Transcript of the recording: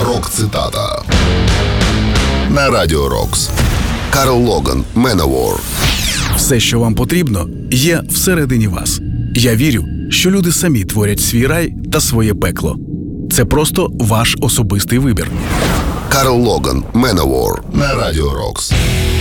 Рок-цитата на Радіо Рокс. Карл Логан, Manowar. Все, що вам потрібно, є всередині вас. Я вірю, що люди самі творять свій рай та своє пекло. Це просто ваш особистий вибір. Карл Логан, Manowar на Радіо Рокс.